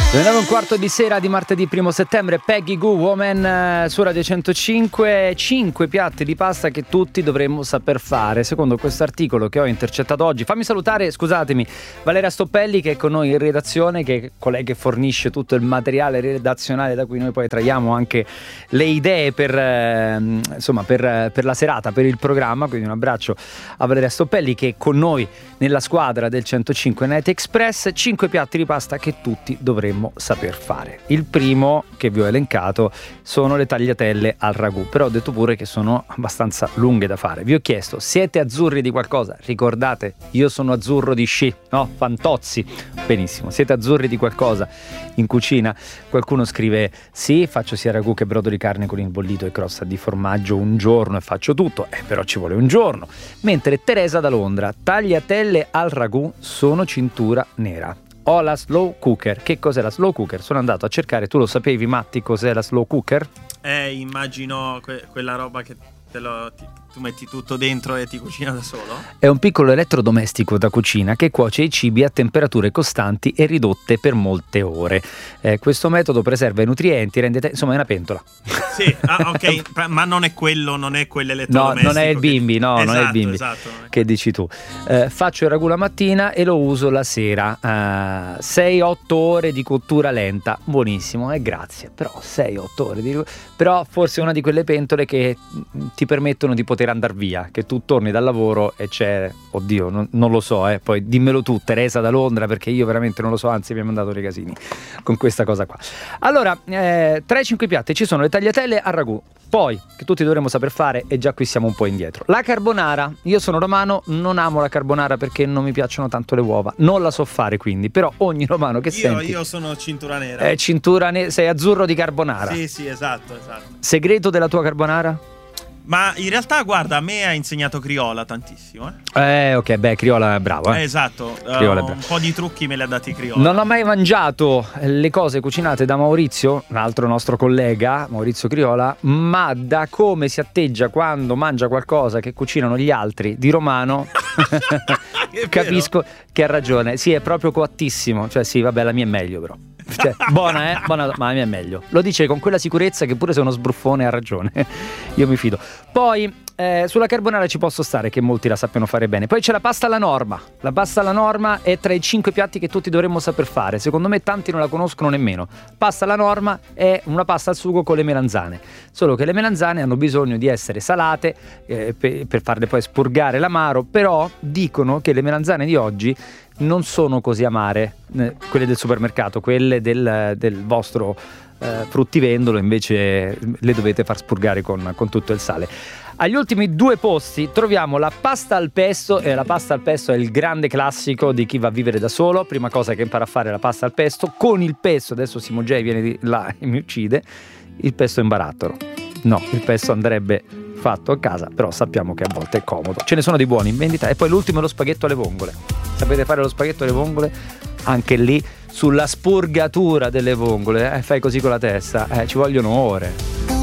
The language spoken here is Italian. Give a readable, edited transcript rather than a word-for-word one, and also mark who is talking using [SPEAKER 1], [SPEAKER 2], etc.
[SPEAKER 1] Un quarto di sera di martedì 1 settembre, Peggy Gou, Woman su Radio 105. 5 piatti di pasta che tutti dovremmo saper fare, secondo questo articolo che ho intercettato oggi. Fammi salutare, scusatemi, Valeria Stoppelli, che è con noi in redazione, che è colei che fornisce tutto il materiale redazionale da cui noi poi traiamo anche le idee per la serata, per il programma. Quindi un abbraccio a Valeria Stoppelli, che è con noi nella squadra del 105 Night Express. 5 piatti di pasta che tutti dovremmo saper fare. Il primo che vi ho elencato sono le tagliatelle al ragù, però ho detto pure che sono abbastanza lunghe da fare. Vi ho chiesto: siete azzurri di qualcosa? Ricordate, io sono azzurro di sci, no? Fantozzi. Benissimo, siete azzurri di qualcosa in cucina? Qualcuno scrive: sì, faccio sia ragù che brodo di carne con il bollito e crosta di formaggio un giorno e faccio tutto, però ci vuole un giorno. Mentre Teresa da Londra: tagliatelle al ragù sono cintura nera. Ho la slow cooker. Che cos'è la slow cooker? Sono andato a cercare. Tu lo sapevi, Matti, cos'è la slow cooker?
[SPEAKER 2] Immagino quella roba che tu metti tutto dentro e ti cucina da solo?
[SPEAKER 1] È un piccolo elettrodomestico da cucina che cuoce i cibi a temperature costanti e ridotte per molte ore. Questo metodo preserva i nutrienti, insomma è una pentola.
[SPEAKER 2] Sì, ok, ma non è quell'elettrodomestico.
[SPEAKER 1] No, non è il bimbi,
[SPEAKER 2] esatto,
[SPEAKER 1] non è il bimbi che dici tu. Faccio il ragù la mattina e lo uso la sera. 6-8 ore di cottura lenta, buonissimo, grazie. Però 6-8 ore però forse è una di quelle pentole che ti permettono di poter andare via, che tu torni dal lavoro e c'è, oddio, non lo so, poi dimmelo tu, Teresa da Londra, perché io veramente non lo so, anzi mi ha mandato dei casini con questa cosa qua. Allora, tra i 5 piatti ci sono le tagliatelle al ragù, poi, che tutti dovremmo saper fare, e già qui siamo un po' indietro, la carbonara. Io sono romano, non amo la carbonara perché non mi piacciono tanto le uova, non la so fare, quindi, però ogni romano che senti...
[SPEAKER 2] Io sono cintura nera.
[SPEAKER 1] Sei azzurro di carbonara.
[SPEAKER 2] Sì, esatto.
[SPEAKER 1] Segreto della tua carbonara?
[SPEAKER 2] Ma in realtà, guarda, a me ha insegnato Criola tantissimo.
[SPEAKER 1] Ok, Criola è bravo.
[SPEAKER 2] Esatto,
[SPEAKER 1] Criola è bravo.
[SPEAKER 2] Un po' di trucchi me li ha dati Criola.
[SPEAKER 1] Non ho mai mangiato le cose cucinate da Maurizio, un altro nostro collega, Maurizio Criola, ma da come si atteggia quando mangia qualcosa che cucinano gli altri di romano capisco che ha ragione. Sì, è proprio coattissimo. Cioè sì, vabbè, la mia è meglio però. Cioè, buona, ma la mia è meglio. Lo dice con quella sicurezza che pure se è uno sbruffone ha ragione. Io mi fido. Poi sulla carbonara ci posso stare che molti la sappiano fare bene. Poi c'è la pasta alla norma. La pasta alla norma è tra i 5 piatti che tutti dovremmo saper fare. Secondo me tanti non la conoscono nemmeno. Pasta alla norma è una pasta al sugo con le melanzane. Solo che le melanzane hanno bisogno di essere salate per farle poi spurgare l'amaro. Però dicono che le melanzane di oggi non sono così amare, quelle del supermercato, quelle del vostro fruttivendolo invece le dovete far spurgare con tutto il sale. Agli ultimi 2 posti troviamo la pasta al pesto, e la pasta al pesto è il grande classico di chi va a vivere da solo. Prima cosa che impara a fare la pasta al pesto con il pesto. Adesso Simo J viene di là e mi uccide. Il pesto in barattolo. No, il pesto andrebbe fatto a casa, però sappiamo che a volte è comodo. Ce ne sono di buoni in vendita. E poi l'ultimo è lo spaghetto alle vongole. Sapete fare lo spaghetto alle vongole? Anche lì sulla spurgatura delle vongole, fai così con la testa, ci vogliono ore.